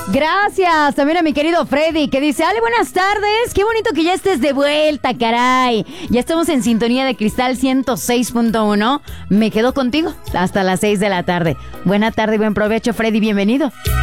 Gracias. También a mi querido Freddy, que dice: Ale, buenas tardes. Qué bonito que ya estés de vuelta, caray. Ya estamos en sintonía de Cristal 106.1. Me quedo contigo hasta las 6 de la tarde. Buena tarde y buen provecho, Freddy. Bienvenido.